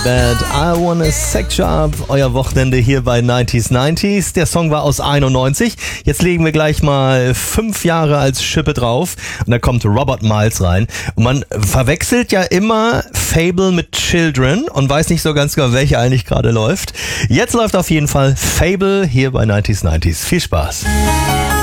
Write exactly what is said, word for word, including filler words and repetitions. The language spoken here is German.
Bad, I Wanna Sex You Up, euer Wochenende hier bei neunzig neunzig. Der Song war aus einundneunzig. Jetzt legen wir gleich mal fünf Jahre als Schippe drauf und da kommt Robert Miles rein. Und man verwechselt ja immer Fable mit Children und weiß nicht so ganz genau, welche eigentlich gerade läuft. Jetzt läuft auf jeden Fall Fable hier bei neunzig neunzig. Viel Spaß.